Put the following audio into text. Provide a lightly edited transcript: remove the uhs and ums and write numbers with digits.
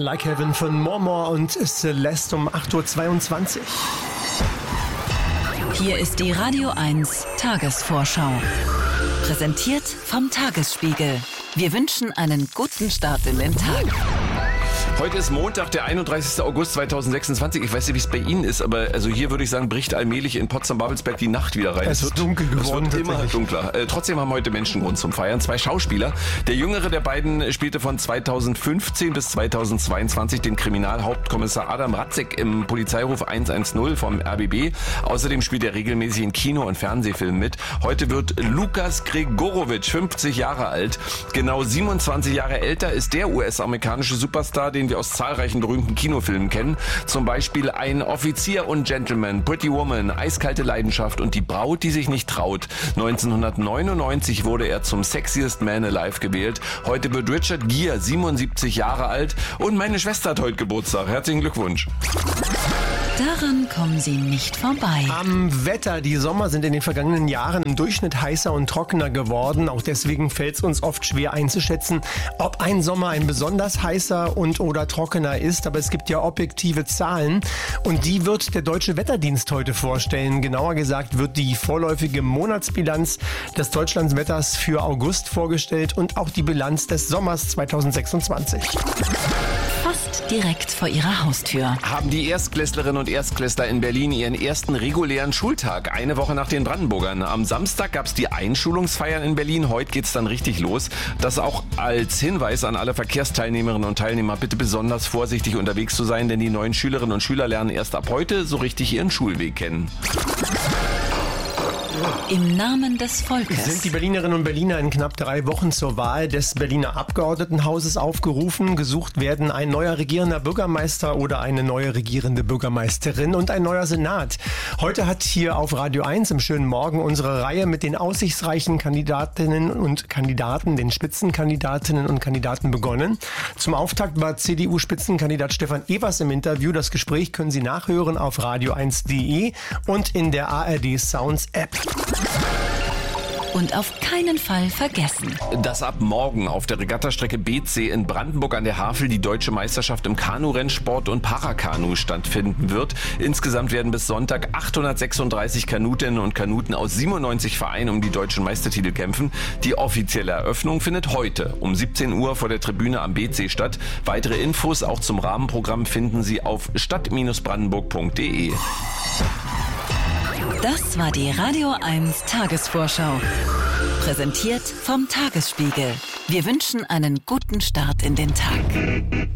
Like Heaven von More und Celeste um 8.22 Uhr. Hier ist die Radio 1 Tagesvorschau. Präsentiert vom Tagesspiegel. Wir wünschen einen guten Start in den Tag. Heute ist Montag, der 31. August 2026. Ich weiß nicht, wie es bei Ihnen ist, aber also hier würde ich sagen, bricht allmählich in Potsdam-Babelsberg die Nacht wieder rein. Es wird dunkel geworden. Es wird immer dunkler. Trotzdem haben heute Menschen Grund zum Feiern. 2 Schauspieler. Der jüngere der beiden spielte von 2015 bis 2022 den Kriminalhauptkommissar Adam Ratzek im Polizeiruf 110 vom RBB. Außerdem spielt er regelmäßig in Kino- und Fernsehfilmen mit. Heute wird Lukas Gregorowitsch 50 Jahre alt. Genau 27 Jahre älter ist der US-amerikanische Superstar, den wir aus zahlreichen berühmten Kinofilmen kennen. Zum Beispiel Ein Offizier und Gentleman, Pretty Woman, Eiskalte Leidenschaft und Die Braut, die sich nicht traut. 1999 wurde er zum Sexiest Man Alive gewählt. Heute wird Richard Gere 77 Jahre alt und meine Schwester hat heute Geburtstag. Herzlichen Glückwunsch. Daran kommen Sie nicht vorbei. Am Wetter. Die Sommer sind in den vergangenen Jahren im Durchschnitt heißer und trockener geworden. Auch deswegen fällt es uns oft schwer einzuschätzen, ob ein Sommer ein besonders heißer oder trockener ist. Aber es gibt ja objektive Zahlen und die wird der Deutsche Wetterdienst heute vorstellen. Genauer gesagt wird die vorläufige Monatsbilanz des Deutschlandswetters für August vorgestellt und auch die Bilanz des Sommers 2026. Fast direkt vor Ihrer Haustür. Haben die Erstklässlerinnen und Erstklässler in Berlin ihren ersten regulären Schultag, eine Woche nach den Brandenburgern. Am Samstag gab es die Einschulungsfeiern in Berlin, heute geht's dann richtig los. Das auch als Hinweis an alle Verkehrsteilnehmerinnen und Teilnehmer, bitte besonders vorsichtig unterwegs zu sein, denn die neuen Schülerinnen und Schüler lernen erst ab heute so richtig ihren Schulweg kennen. Im Namen des Volkes sind die Berlinerinnen und Berliner in knapp 3 Wochen zur Wahl des Berliner Abgeordnetenhauses aufgerufen. Gesucht werden ein neuer regierender Bürgermeister oder eine neue regierende Bürgermeisterin und ein neuer Senat. Heute hat hier auf Radio 1 im schönen Morgen unsere Reihe mit den aussichtsreichen Kandidatinnen und Kandidaten, den Spitzenkandidatinnen und Kandidaten begonnen. Zum Auftakt war CDU-Spitzenkandidat Stefan Evers im Interview. Das Gespräch können Sie nachhören auf radio1.de und in der ARD Sounds App. und auf keinen Fall vergessen. Dass ab morgen auf der Regattastrecke BC in Brandenburg an der Havel die deutsche Meisterschaft im Kanurennsport und Parakanu stattfinden wird. Insgesamt werden bis Sonntag 836 Kanutinnen und Kanuten aus 97 Vereinen um die deutschen Meistertitel kämpfen. Die offizielle Eröffnung findet heute um 17 Uhr vor der Tribüne am BC statt. Weitere Infos auch zum Rahmenprogramm finden Sie auf stadt-brandenburg.de. Das war die Radio 1 Tagesvorschau. Präsentiert vom Tagesspiegel. Wir wünschen einen guten Start in den Tag.